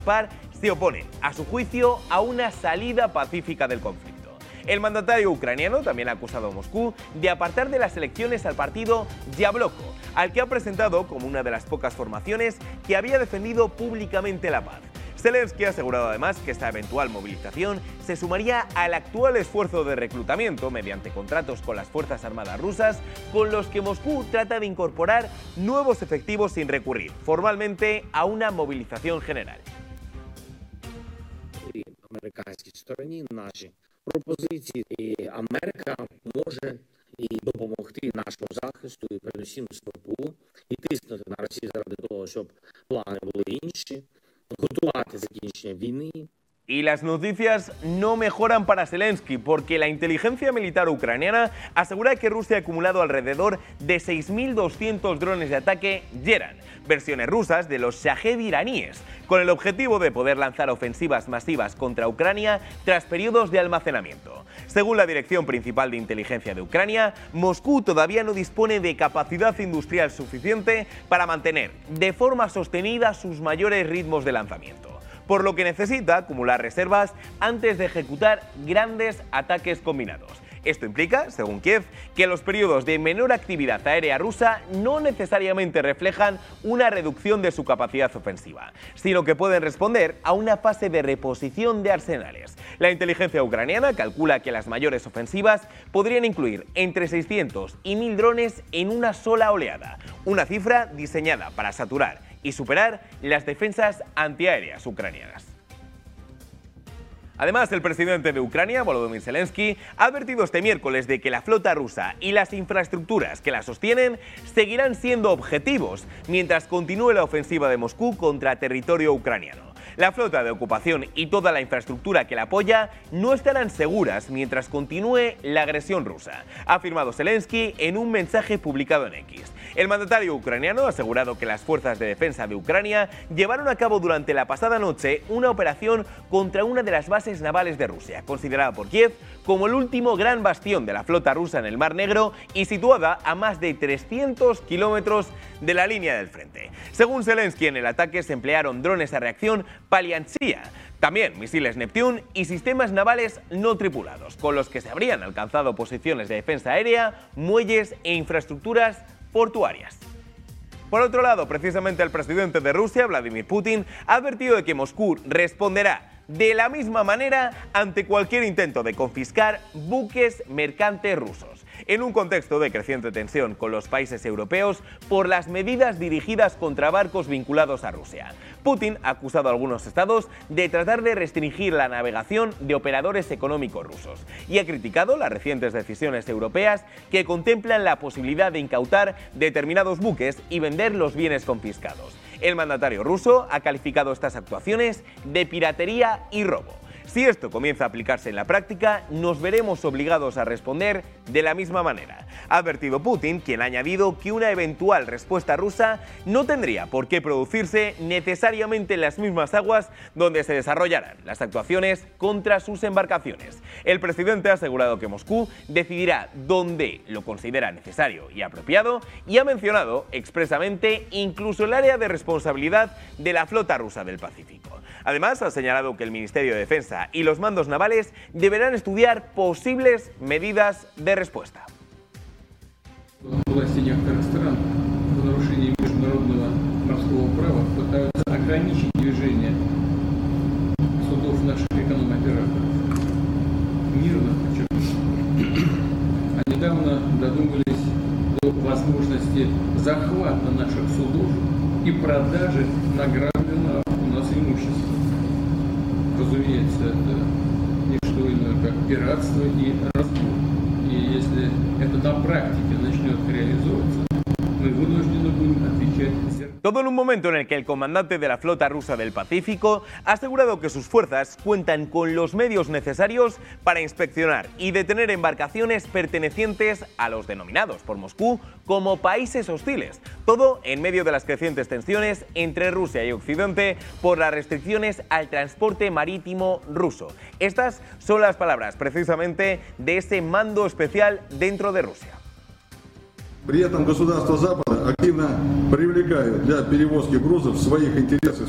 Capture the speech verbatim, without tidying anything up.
se oponen, a su juicio, a una salida pacífica del conflicto. El mandatario ucraniano también ha acusado a Moscú de apartar de las elecciones al partido Yabloko, al que ha presentado como una de las pocas formaciones que había defendido públicamente la paz. Zelensky ha asegurado además que esta eventual movilización se sumaría al actual esfuerzo de reclutamiento mediante contratos con las Fuerzas Armadas rusas, con los que Moscú trata de incorporar nuevos efectivos sin recurrir formalmente a una movilización general. Американській стороні наші пропозиції, і Америка може і допомогти нашому захисту, і передусім СППУ, і тиснути на Росію заради того, щоб плани були інші, готувати закінчення війни. Y las noticias no mejoran para Zelensky, porque la inteligencia militar ucraniana asegura que Rusia ha acumulado alrededor de seis mil doscientos drones de ataque Geran, versiones rusas de los Shahed iraníes, con el objetivo de poder lanzar ofensivas masivas contra Ucrania tras periodos de almacenamiento. Según la Dirección Principal de Inteligencia de Ucrania, Moscú todavía no dispone de capacidad industrial suficiente para mantener de forma sostenida sus mayores ritmos de lanzamiento, por lo que necesita acumular reservas antes de ejecutar grandes ataques combinados. Esto implica, según Kiev, que los periodos de menor actividad aérea rusa no necesariamente reflejan una reducción de su capacidad ofensiva, sino que pueden responder a una fase de reposición de arsenales. La inteligencia ucraniana calcula que las mayores ofensivas podrían incluir entre seiscientos y mil drones en una sola oleada, una cifra diseñada para saturar y superar las defensas antiaéreas ucranianas. Además, el presidente de Ucrania, Volodymyr Zelensky, ha advertido este miércoles de que la flota rusa y las infraestructuras que la sostienen seguirán siendo objetivos mientras continúe la ofensiva de Moscú contra territorio ucraniano. La flota de ocupación y toda la infraestructura que la apoya no estarán seguras mientras continúe la agresión rusa, ha afirmado Zelensky en un mensaje publicado en X. El mandatario ucraniano ha asegurado que las fuerzas de defensa de Ucrania llevaron a cabo durante la pasada noche una operación contra una de las bases navales de Rusia, considerada por Kiev como el último gran bastión de la flota rusa en el Mar Negro y situada a más de trescientos kilómetros de la línea del frente. Según Zelensky, en el ataque se emplearon drones a reacción Palianchia, también misiles Neptune y sistemas navales no tripulados, con los que se habrían alcanzado posiciones de defensa aérea, muelles e infraestructuras portuarias. Por otro lado, precisamente el presidente de Rusia, Vladimir Putin, ha advertido de que Moscú responderá de la misma manera ante cualquier intento de confiscar buques mercantes rusos, en un contexto de creciente tensión con los países europeos por las medidas dirigidas contra barcos vinculados a Rusia. Putin ha acusado a algunos estados de tratar de restringir la navegación de operadores económicos rusos y ha criticado las recientes decisiones europeas que contemplan la posibilidad de incautar determinados buques y vender los bienes confiscados. El mandatario ruso ha calificado estas actuaciones de piratería y robo. Si esto comienza a aplicarse en la práctica, nos veremos obligados a responder de la misma manera, ha advertido Putin, quien ha añadido que una eventual respuesta rusa no tendría por qué producirse necesariamente en las mismas aguas donde se desarrollarán las actuaciones contra sus embarcaciones. El presidente ha asegurado que Moscú decidirá dónde lo considera necesario y apropiado y ha mencionado expresamente incluso el área de responsabilidad de la flota rusa del Pacífico. Además, ha señalado que el Ministerio de Defensa y los mandos navales deberán estudiar posibles medidas de respuesta. Власти некоторых стран в нарушении международного морского права пытаются ограничить движение судов наших эконом-операторов. Мирно, подчеркну. А недавно додумались до возможности захвата наших судов и продажи награбленного у нас имущества. Разумеется, это не что иное, как пиратство и разбой. И если это на практике начнет реализовываться, мы вынуждены будем отвечать. Todo en un momento en el que el comandante de la flota rusa del Pacífico ha asegurado que sus fuerzas cuentan con los medios necesarios para inspeccionar y detener embarcaciones pertenecientes a los denominados por Moscú como países hostiles. Todo en medio de las crecientes tensiones entre Rusia y Occidente por las restricciones al transporte marítimo ruso. Estas son las palabras precisamente de ese mando especial dentro de Rusia. При этом государства Запада активно привлекают для перевозки грузов в своих интересах